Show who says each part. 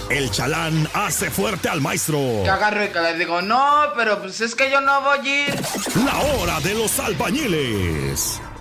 Speaker 1: El Chalán hace fuerte al maestro.
Speaker 2: Que agarro y que le digo, no, pero pues es que yo no voy a ir.
Speaker 1: La hora de los albañiles.